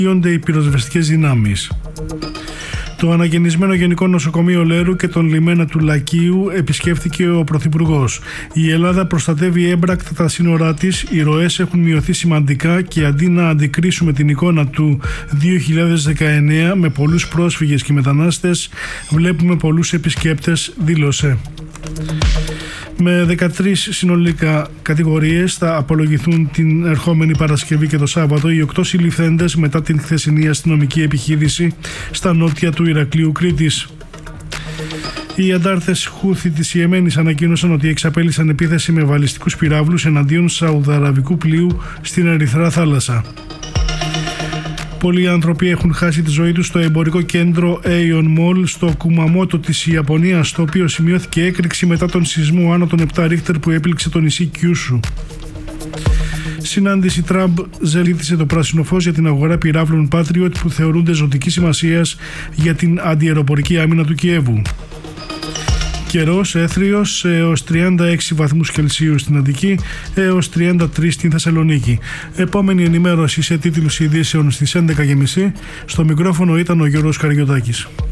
οι πυροσβεστικές δυνάμεις. Το αναγεννισμένο Γενικό Νοσοκομείο Λέρου και τον λιμένα του Λακίου επισκέφθηκε ο Πρωθυπουργός. Η Ελλάδα προστατεύει έμπρακτα τα σύνορά της, οι ροές έχουν μειωθεί σημαντικά και αντί να αντικρίσουμε την εικόνα του 2019 με πολλούς πρόσφυγες και μετανάστες, βλέπουμε πολλούς επισκέπτες, δήλωσε. Με 13 συνολικά κατηγορίες θα απολογηθούν την ερχόμενη Παρασκευή και το Σάββατο οι 8 συλληφθέντες μετά την χθεσινή αστυνομική επιχείρηση στα νότια του Ηρακλείου Κρήτης. Οι αντάρτες Χούθη της Ιεμένης ανακοίνωσαν ότι εξαπέλυσαν επίθεση με βαλιστικούς πυράβλους εναντίον σαουδαραβικού πλοίου στην Ερυθρά Θάλασσα. Πολλοί άνθρωποι έχουν χάσει τη ζωή τους στο εμπορικό κέντρο Aeon Mall στο Κουμαμότο της Ιαπωνίας, στο οποίο σημειώθηκε έκρηξη μετά τον σεισμό άνω των 7 Ρίχτερ που έπληξε το νησί Κιούσου. Συνάντηση Τραμπ ζήτησε το πράσινο φως για την αγορά πυράβλων Patriot που θεωρούνται ζωτικής σημασίας για την αντιαεροπορική άμυνα του Κιέβου. Καιρός έθριος έως 36 βαθμούς Κελσίου στην Αττική έως 33 στην Θεσσαλονίκη. Επόμενη ενημέρωση σε τίτλους ειδήσεων στις 11.30. Στο μικρόφωνο ήταν ο Γιώργος Καριωτάκης.